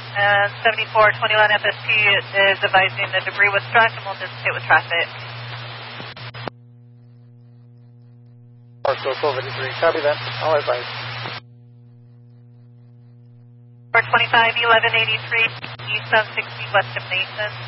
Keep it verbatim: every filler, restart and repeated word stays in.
And seventy-four twenty-one F S T is advising the debris was struck and will dissipate with traffic. Marshall twelve eighty-three, copy that. I'll advise. four twenty-five eleven eighty-three, east on sixty west of Mason.